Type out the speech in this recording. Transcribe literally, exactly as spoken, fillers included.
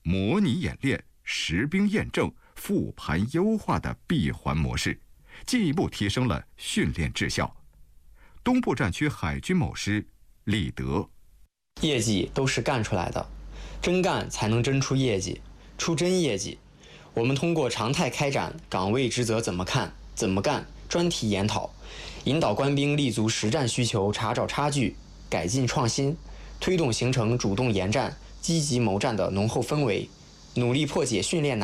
模拟演练、实兵验证、复盘优化的闭环模式，进一步提升了训练质效。东部战区海军某师李德： 业绩都是干出来的，真干才能真出业绩，出真业绩。我们通过常态开展岗位职责怎么看、怎么干专题研讨，引导官兵立足实战需求，查找差距，改进创新，推动形成主动研战、积极谋战的浓厚氛围，努力破解训练难